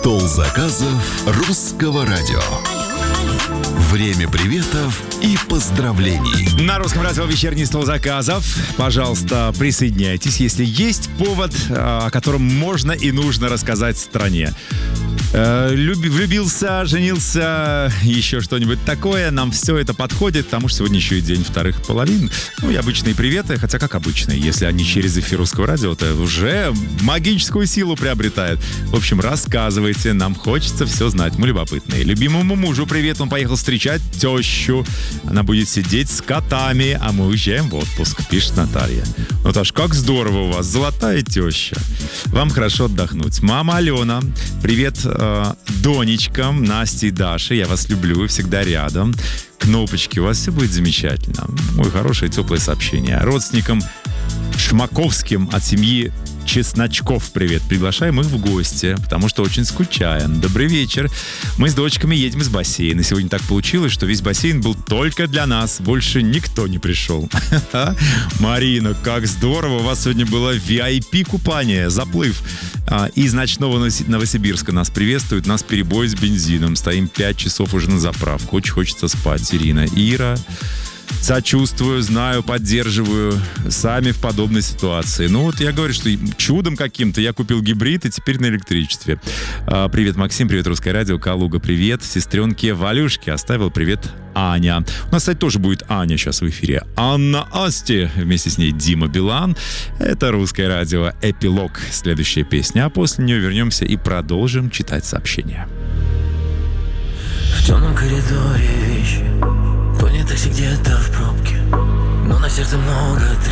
Стол заказов русского радио. Время приветов и поздравлений. На Русском радио вечерний стол заказов. Пожалуйста, присоединяйтесь, если есть повод, о котором можно и нужно рассказать стране. Влюбился, женился, еще что-нибудь такое. Нам все это подходит, потому что сегодня еще и день вторых половин. Ну и обычные приветы, хотя как обычные, если они через эфир Русского радио, то уже магическую силу приобретают. В общем, рассказывайте, нам хочется все знать, мы любопытные. Любимому мужу привет, он поехал встречать тещу. Она будет сидеть с котами, а мы уезжаем в отпуск, пишет Наталья. Наташ, как здорово у вас, золотая теща. Вам хорошо отдохнуть. Мама Алена, привет Донечкам, Насте и Даше. Я вас люблю, всегда рядом. Кнопочки, у вас все будет замечательно. Ой, хорошее, теплое сообщение. Родственникам Шмаковским от семьи Чесночков привет. Приглашаем их в гости, потому что очень скучаем. Добрый вечер. Мы с дочками едем из бассейна. Сегодня так получилось, что весь бассейн был только для нас. Больше никто не пришел. Марина, как здорово. У вас сегодня было VIP-купание, заплыв. Из ночного Новосибирска нас приветствуют. Нас перебой с бензином. Стоим 5 часов уже на заправку. Очень хочется спать. Ирина. Ира. Сочувствую, знаю, поддерживаю. Сами в подобной ситуации. Ну вот я говорю, что чудом каким-то я купил гибрид и теперь на электричестве. Привет, Максим, привет, Русское радио, Калуга, привет. Сестренке Валюшке оставил привет Аня. У нас, кстати, тоже будет Аня сейчас в эфире. Анна Асти, вместе с ней Дима Билан. Это Русское радио, эпилог. Следующая песня, а после нее вернемся и продолжим читать сообщения. В темном коридоре вещи, понятых где-то в пробке, но на сердце много тревог.